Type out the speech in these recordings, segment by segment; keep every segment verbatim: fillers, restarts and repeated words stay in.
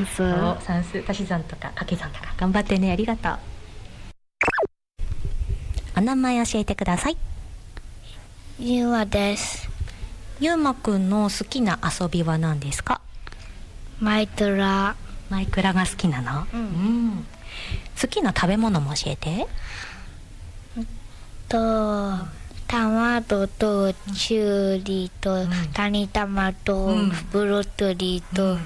算数。 お算数、足し算とか掛け算とか頑張ってね。ありがとう。お名前教えてください。 ゆうまです。 ゆうまくんの好きな遊びは何ですか？ マイクラ。 マイクラが好きなの？ うん、 うん、好きな食べ物も教えて。 とトマトとキュウリと、うん、カニ玉と、うん、ブロッコリーと、うん、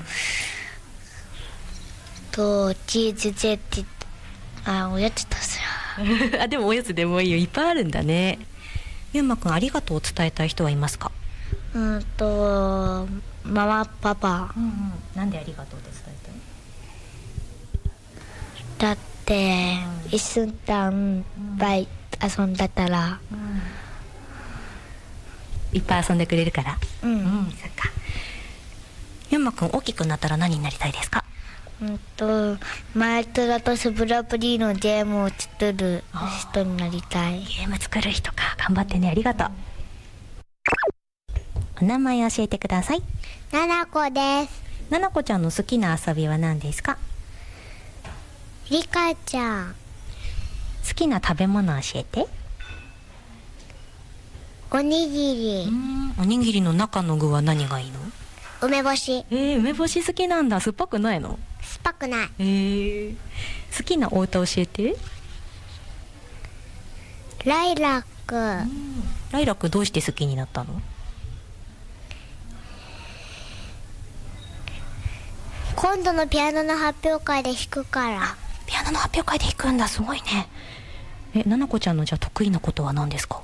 とチーズジェッティ。あ、おやつだすよあ、でもおやつでもいいよ。いっぱいあるんだね。ゆうまくん、ありがとうを伝えたい人はいますか？ うんとママパパ、 うんうん、なんでありがとうって伝えたい？だって、うん、一週間いっぱい遊んだから、うん、 いっぱい遊んでくれるから。 うん、うん、 そっか。ゆうまくん、大きくなったら何になりたいですか？ うんとマイクラとスブラプリのゲームを作る人になりたい。 ゲーム作る人か。頑張ってね。ありがとう。お名前教えてください。 ななこです。 ななこちゃんの好きな遊びは何ですか？ りかちゃん。 好きな食べ物教えて。 おにぎり。 うん、おにぎりの中の具は何がいいの？ 梅干し。 えー、梅干し好きなんだ。酸っぱくないの？ 酸っぱくない。 えー、好きなお歌教えて。 ライラック。うん、 ライラックどうして好きになったの？ 今度のピアノの発表会で弾くから。 あ、ピアノの発表会で弾くんだ。すごいね。え、ななこちゃんのじゃあ得意なことは何ですか？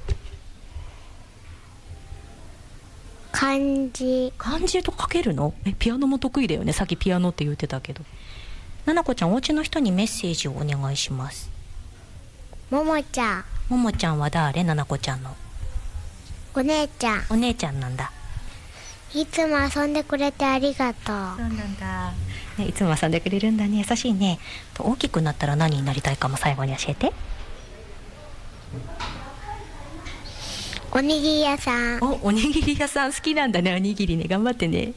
漢字。 漢字と書けるの？え、ピアノも得意だよね。さっきピアノって言ってたけど。ななこちゃん、お家の人にメッセージをお願いします。 ももちゃん。 ももちゃんは誰？ななこちゃんのお姉ちゃん。 お姉ちゃんなんだ。 いつも遊んでくれてありがとう。そうなんだ、ね、いつも遊んでくれるんだね。優しいね。と大きくなったら何になりたいかも最後に教えて。 おにぎり屋さん。 お、おにぎり屋さん好きなんだね。おにぎりね。頑張ってね。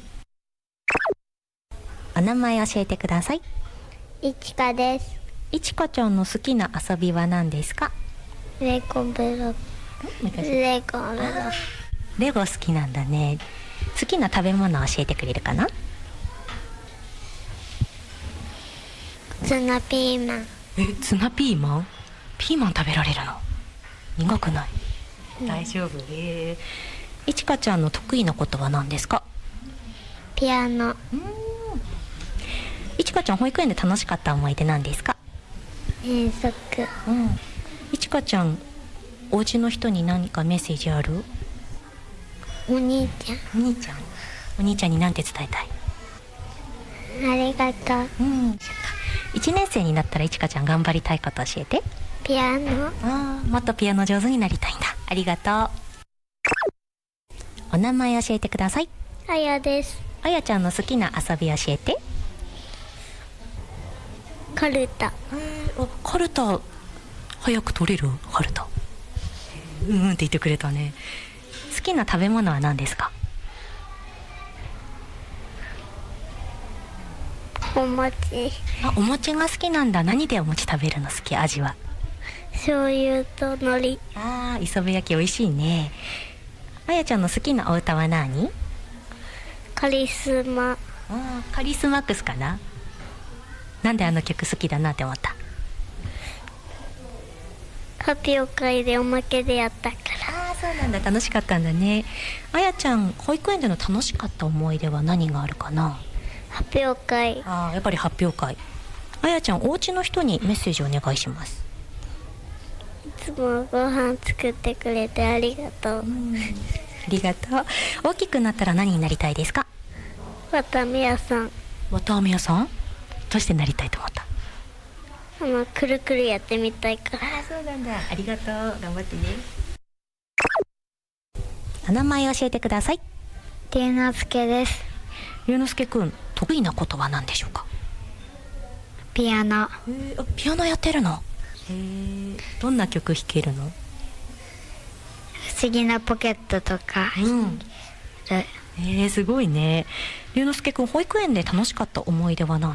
お名前教えてください。 いちかです。 いちかちゃんの好きな遊びは何ですか？ レゴブロレゴブロレゴ好きなんだね。好きな食べ物教えてくれるかな？ ツナピーマン。 え、ツナピーマン？ピーマン食べられるの？苦くない？ うん、 大丈夫。えー、いちかちゃんの得意なことは何ですか？ ピアノ。 うん、いちかちゃん、保育園で楽しかった思い出何ですか？ 遠足。 うん。いちかちゃん、お家の人に何かメッセージある？ お兄ちゃん。 お兄ちゃん。お兄ちゃんに何て伝えたい？ ありがとう。 うん。いちねん生になったらいちかちゃん頑張りたいこと教えて。 ピアノ。 ああ、もっとピアノ上手になりたいんだ。ありがとう。お名前教えてください。 あやです。 あやちゃんの好きな遊び教えて。 カルタ。 えー、カルタ早く取れる？カルタ。うんうんって言ってくれたね。好きな食べ物は何ですか？ お餅。 あ、お餅が好きなんだ。何でお餅食べるの好き？味は？ 醤油と海苔。 ああ、磯辺焼き美味しいね。あやちゃんの好きなお歌は何？ カリスマ。ああ、カリスマックスかな。なんであの曲好きだなって思った？ 発表会でおまけでやったから。 ああ、そうなんだ。楽しかったんだね。あやちゃん、保育園での楽しかった思い出は何があるかな？ 発表会。 ああ、やっぱり発表会。あやちゃん、お家の人にメッセージお願いします。 いつもご飯作ってくれてありがとう。うん、 ありがとう。大きくなったら何になりたいですか？ わたあめ屋さん。 わたあめ屋さん？どうしてなりたいと思った？ あのくるくるやってみたいから。 ああ、そうなんだ。ありがとう。頑張ってね。お名前教えてください。 龍之介です。 龍之介くん、得意なことは何でしょうか？ ピアノ。 えー、あ、ピアノやってるの？へー、どんな曲弾けるの？ 不思議なポケットとか。 うん。えー、すごいね。龍之介くん、保育園で楽しかった思い出は何？